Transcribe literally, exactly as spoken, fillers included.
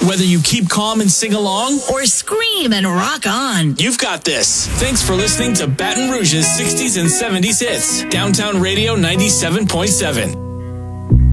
Whether you keep calm and sing along or scream and rock on, you've got this. Thanks for listening to Baton Rouge's sixties and seventies hits. Downtown Radio ninety-seven point seven.